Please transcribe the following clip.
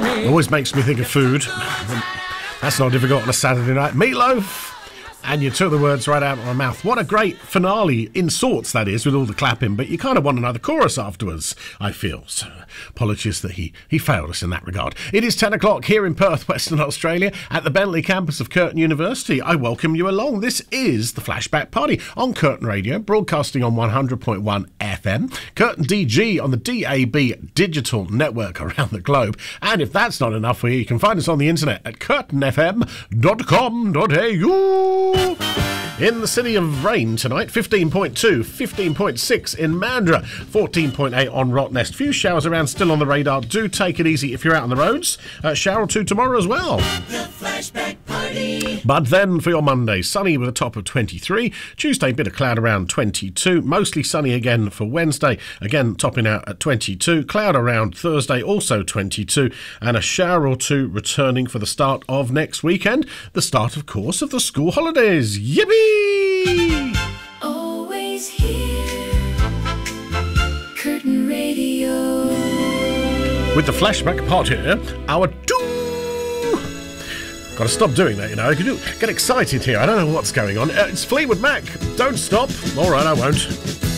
Always makes me think of food. That's not difficult on a Saturday night. Meatloaf! And you took the words right out of my mouth. What a great finale, in sorts, that is, with all the clapping, but you kind of want another chorus afterwards, I feel. So apologies that he failed us in that regard. It is 10 o'clock here in Perth, Western Australia, at the Bentley campus of Curtin University. I welcome you along. This is the Flashback Party on Curtin Radio, broadcasting on 100.1 FM, Curtin DG on the DAB digital network around the globe. And if that's not enough for you, you can find us on the internet at curtinfm.com.au. In the city of rain tonight, 15.2, 15.6 in Mandurah, 14.8 on Rottnest. Few showers around still on the radar. Do take it easy if you're out on the roads. Shower or two tomorrow as well. The Flashback Party. But then for your Monday, sunny with a top of 23. Tuesday, bit of cloud around 22. Mostly sunny again for Wednesday. Again, topping out at 22. Cloud around Thursday, also 22. And a shower or two returning for the start of next weekend. The start, of course, of the school holidays. Yippee! Always here. Curtin Radio. With the Flashback Party, our Got to stop doing that, you know. I get excited here. I don't know what's going on. It's Fleetwood Mac. Don't stop. All right, I won't.